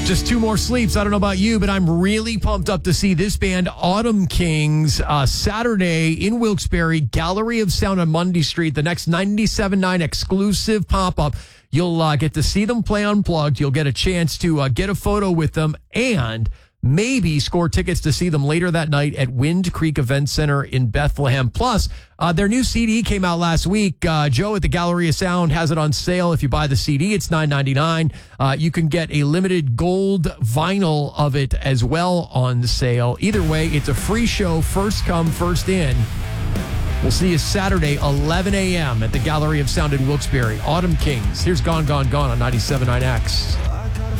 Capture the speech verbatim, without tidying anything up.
Just two more sleeps. I don't know about you, but I'm really pumped up to see this band, Autumn Kings, uh, Saturday in Wilkes-Barre, Gallery of Sound on Mundy Street, the next ninety-seven point nine exclusive pop-up. You'll uh, get to see them play Unplugged. You'll get a chance to uh, get a photo with them and maybe score tickets to see them later that night at Wind Creek Event Center in Bethlehem. Plus, uh, their new C D came out last week. Uh, Joe at the Gallery of Sound has it on sale. If you buy the C D, it's nine ninety-nine. Uh, you can get a limited gold vinyl of it as well on sale. Either way, it's a free show, first come, first in. We'll see you Saturday, eleven a.m. at the Gallery of Sound in Wilkes-Barre. Autumn Kings. Here's Gone, Gone, Gone on ninety-seven point nine X.